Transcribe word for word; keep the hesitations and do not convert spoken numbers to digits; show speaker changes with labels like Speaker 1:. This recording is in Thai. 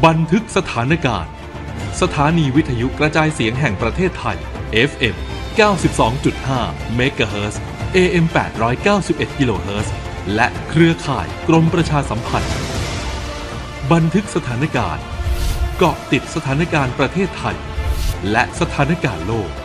Speaker 1: บันทึกสถานการณ์สถานีวิทยุกระจายเสียงแห่งประเทศไทย เอฟ เอ็ม เก้าสิบสองจุดห้า เมกะเฮิรตซ์ เอ เอ็ม แปดร้อยเก้าสิบเอ็ด กิโลเฮิรตซ์ และเครือข่ายกรมประชาสัมพันธ์บันทึกสถานการณ์เกาะติดสถานการณ์ประเทศไทยและสถานการณ์โลก